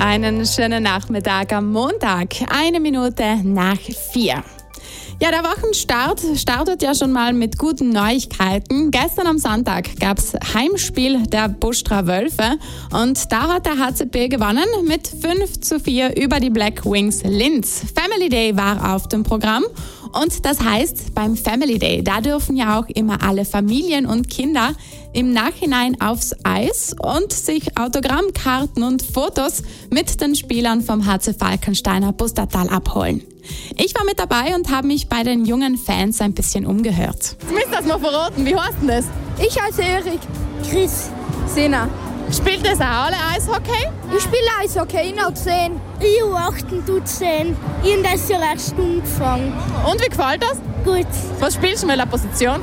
Einen schönen Nachmittag am Montag, 4:01. Ja, der Wochenstart startet ja schon mal mit guten Neuigkeiten. Gestern am Sonntag gab es Heimspiel der Buschtra Wölfe und da hat der HCP gewonnen mit 5:4 über die Black Wings Linz. Family Day war auf dem Programm und das heißt, beim Family Day, da dürfen ja auch immer alle Familien und Kinder im Nachhinein aufs Eis und sich Autogrammkarten und Fotos mit den Spielern vom HC Falkensteiner Pustertal abholen. Ich war mit dabei und habe mich bei den jungen Fans ein bisschen umgehört. Du musst das mal verraten, wie heißt denn das? Ich heiße Erik. Chris. Sina. Spielt das auch alle Eishockey? Ich spiele Eishockey, ich habe 10. Ich habe 8 und 10. Ich habe das ja letzte Stunde angefangen. Und wie gefällt das? Gut. Was spielst du in welcher Position?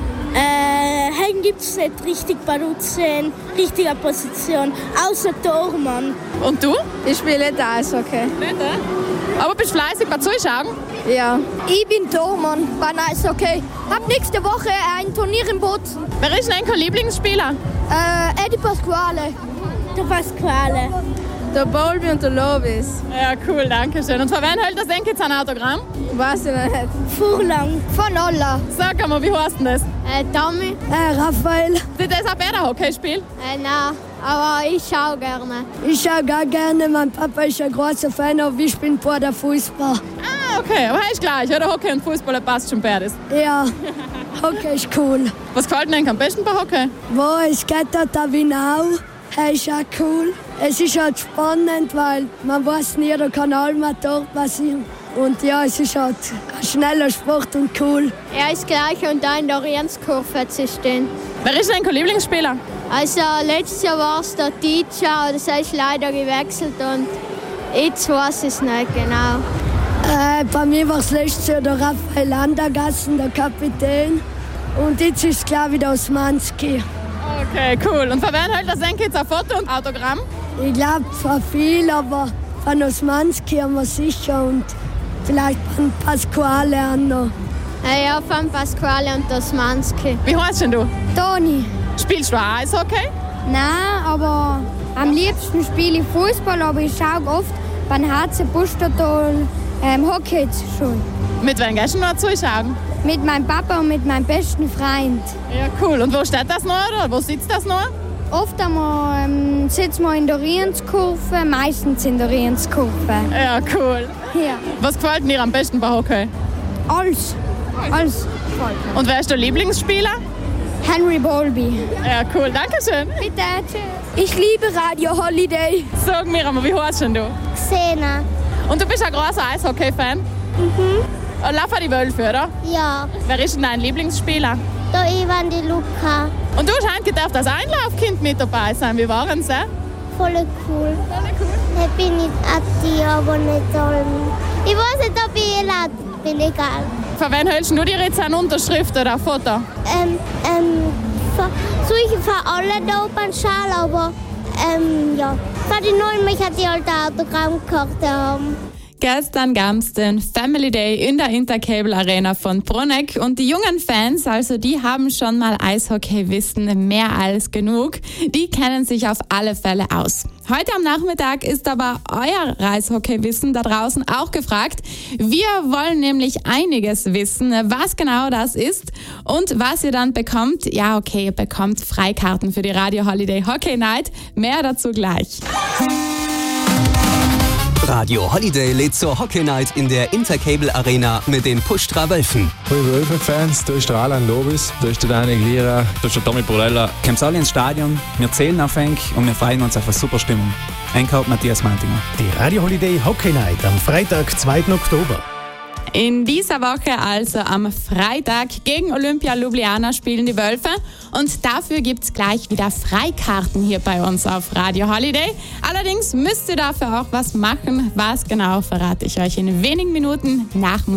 Heute gibt es nicht richtig Barutzen, richtige Position, außer Tormann. Und du? Ich spiele nicht Eishockey. Nicht, aber bist du fleißig bei Zuschauen? Ja. Ich bin Tormann beim Eishockey. Hab nächste Woche ein Turnier in Bozen. Wer ist dein Lieblingsspieler? Eddie Pasquale. Der Pasquale. Der Bolby und der Lovis. Ja, cool, danke schön. Und von wem hält das denn jetzt ein Autogramm? Weiß ich nicht. Furlang. Von Olla. Sag mal, wie heißt denn das? Tommy. Raphael. Ist das auch ein Hockeyspiel? Nein, aber ich schaue gerne. Ich schaue gar gerne. Mein Papa ist ein großer Fan, aber ich bin vor der Fußball. Ah, okay. Aber ist gleich, oder? Hockey und Fußball passt schon beides. Ja, Hockey ist cool. Was gefällt dir am besten bei Hockey? Wo es geht, da Winau. Das ist auch cool. Es ist halt spannend, weil man weiß nie, da kann allem dort passieren. Und ja, es ist halt ein schneller Sport und cool. Er ist gleich und da in der Orientskurve zu stehen. Wer ist dein Lieblingsspieler? Also letztes Jahr war es der Teacher, das ist leider gewechselt und jetzt weiß ich es nicht genau. Bei mir war es letztes Jahr der Raphael Andergassen, der Kapitän. Und jetzt ist es, glaube ich, der Osmanski. Okay, cool. Und von wem hält das denn jetzt ein Foto und Autogramm? Ich glaube von viel, aber von Osmanski haben wir sicher und vielleicht von Pasquale auch noch. Ja, von Pasquale und Osmanski. Wie heißt denn du? Toni. Spielst du auch Eishockey? Nein, aber am liebsten spiele ich Fußball, aber ich schaue oft beim HC Pustertal Hockey schon. Mit wem gehst du noch zuschauen? Mit meinem Papa und mit meinem besten Freund. Ja, cool. Und wo steht das noch oder wo sitzt das noch? Oft einmal sitzen wir in der Rienskurve, meistens in der Rienskurve. Ja, cool. Ja. Was gefällt dir am besten bei Hockey? Alles. Und wer ist der Lieblingsspieler? Henry Bolby. Ja, cool. Dankeschön. Bitte, tschüss. Ich liebe Radio Holiday. Sag mir einmal, wie heißt denn du? Xena. Und du bist ein großer Eishockey-Fan? Und laufen die Wölfe, oder? Ja, Wer ist denn dein Lieblingsspieler? der Ivan die Luca. Und du hast gedacht, das Einlaufkind mit dabei sein. Wie waren sie? Voll cool. Ich bin nicht aktiv, aber nicht toll. Ich weiß nicht, ob ich ihn lade. Bin egal. Von wem hältst du dir jetzt eine Unterschrift oder ein Foto? Solche von allen da oben Schal, aber ja. Von den neuen mich hat die alte Autogrammkarte haben. Gestern gab es den Family Day in der Intercable Arena von Bruneck und die jungen Fans, also die haben schon mal Eishockey-Wissen mehr als genug. Die kennen sich auf alle Fälle aus. Heute am Nachmittag ist aber euer Eishockey-Wissen da draußen auch gefragt. Wir wollen nämlich einiges wissen, was genau das ist und was ihr dann bekommt. Ja, okay, ihr bekommt Freikarten für die Radio Holiday Hockey Night. Mehr dazu gleich. Radio Holiday lädt zur Hockey Night in der Intercable Arena mit den Puschtra Wölfen. Hallo Wölfe-Fans, da ist der Alan Lobis, da ist der Daniel Lira, da ist der Tommy Borella. Kommt alle ins Stadion, wir zählen auf Enk und wir freuen uns auf eine super Stimmung. Enk Matthias Mantinger. Die Radio Holiday Hockey Night am Freitag, 2. Oktober. In dieser Woche, also am Freitag, gegen Olympia Ljubljana spielen die Wölfe und dafür gibt es gleich wieder Freikarten hier bei uns auf Radio Holiday. Allerdings müsst ihr dafür auch was machen. Was genau, verrate ich euch in wenigen Minuten nach